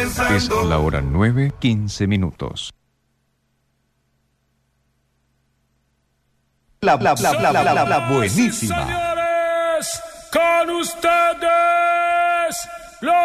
Es la hora 9:15. La buenísima. Señores, con ustedes,